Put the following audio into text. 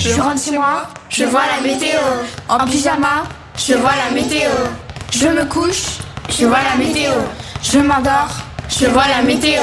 Je rentre chez moi, je vois la météo. En pyjama, je vois la météo. Je me couche, je vois la météo. Je m'endors, je vois la météo.